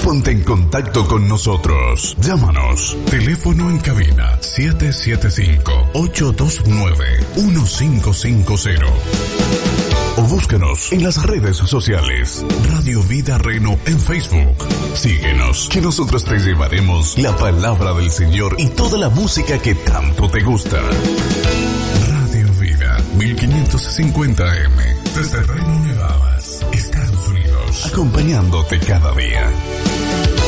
Ponte en contacto con nosotros. Llámanos. Teléfono en cabina 775-829-1550. O búscanos en las redes sociales. Radio Vida Reno en Facebook. Síguenos, que nosotros te llevaremos la palabra del Señor y toda la música que tanto te gusta. Radio Vida 1550 AM, desde Reno, Nevada, Estados Unidos. Acompañándote cada día.